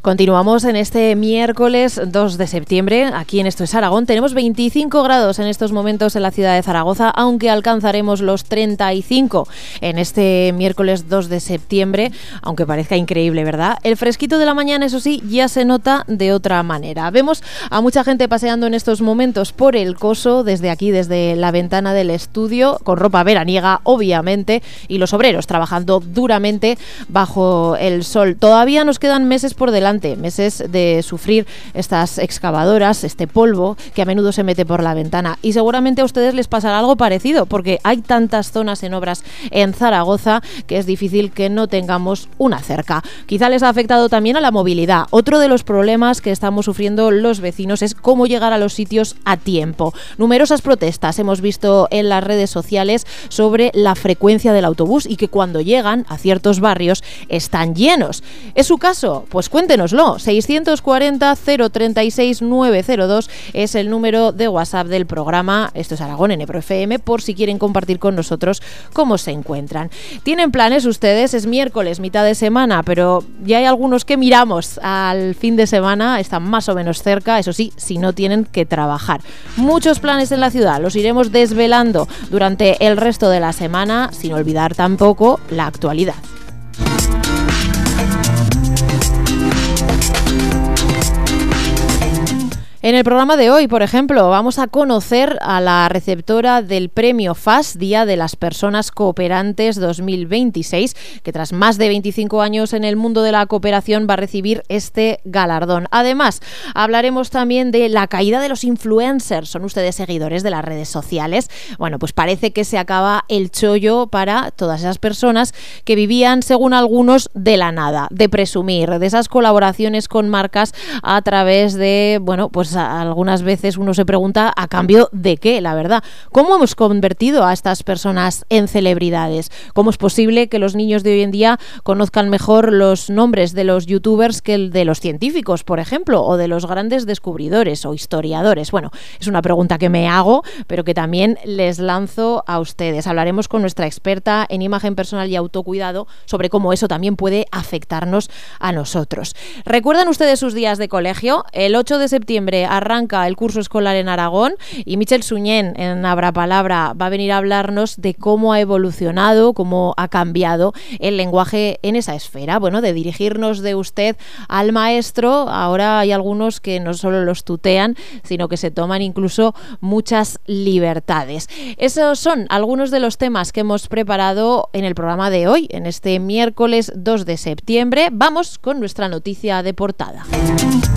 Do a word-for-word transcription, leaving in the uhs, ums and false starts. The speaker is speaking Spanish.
Continuamos en este miércoles dos de septiembre, aquí en Esto es Aragón. Tenemos veinticinco grados en estos momentos en la ciudad de Zaragoza, aunque alcanzaremos los treinta y cinco en este miércoles dos de septiembre, aunque parezca increíble, ¿verdad? El fresquito de la mañana, eso sí, ya se nota de otra manera. Vemos a mucha gente paseando en estos momentos por el Coso, desde aquí, desde la ventana del estudio, con ropa veraniega, obviamente, y los obreros trabajando duramente bajo el sol. Todavía nos quedan meses por delante, meses de sufrir estas excavadoras, este polvo que a menudo se mete por la ventana, y seguramente a ustedes les pasará algo parecido, porque hay tantas zonas en obras en Zaragoza que es difícil que no tengamos una cerca. Quizá les ha afectado también a la movilidad. Otro de los problemas que estamos sufriendo los vecinos es cómo llegar a los sitios a tiempo. Numerosas protestas hemos visto en las redes sociales sobre la frecuencia del autobús y que cuando llegan a ciertos barrios están llenos. ¿Es su caso? Pues cuéntenoslo. seiscientos cuarenta, cero treinta y seis, nueve cero dos es el número de WhatsApp del programa Esto es Aragón en Ebro F M, por si quieren compartir con nosotros cómo se encuentran. ¿Tienen planes ustedes? Es miércoles, mitad de semana, pero ya hay algunos que miramos al fin de semana, están más o menos cerca, eso sí, si no tienen que trabajar. Muchos planes en la ciudad, los iremos desvelando durante el resto de la semana, sin olvidar tampoco la actualidad. En el programa de hoy, por ejemplo, vamos a conocer a la receptora del Premio F A S, Día de las Personas Cooperantes dos mil veintiséis, que tras más de veinticinco años en el mundo de la cooperación va a recibir este galardón. Además, hablaremos también de la caída de los influencers. ¿Son ustedes seguidores de las redes sociales? Bueno, pues parece que se acaba el chollo para todas esas personas que vivían, según algunos, de la nada, de presumir, de esas colaboraciones con marcas a través de, bueno, pues algunas veces uno se pregunta a cambio de qué, la verdad. ¿Cómo hemos convertido a estas personas en celebridades? ¿Cómo es posible que los niños de hoy en día conozcan mejor los nombres de los youtubers que el de los científicos, por ejemplo, o de los grandes descubridores o historiadores? Bueno, es una pregunta que me hago, pero que también les lanzo a ustedes. Hablaremos con nuestra experta en imagen personal y autocuidado sobre cómo eso también puede afectarnos a nosotros. ¿Recuerdan ustedes sus días de colegio? El ocho de septiembre arranca el curso escolar en Aragón y Michel Suñén, en Abra Palabra, va a venir a hablarnos de cómo ha evolucionado, cómo ha cambiado el lenguaje en esa esfera. Bueno, de dirigirnos de usted al maestro, ahora hay algunos que no solo los tutean, sino que se toman incluso muchas libertades. Esos son algunos de los temas que hemos preparado en el programa de hoy, en este miércoles dos de septiembre. Vamos con nuestra noticia de portada.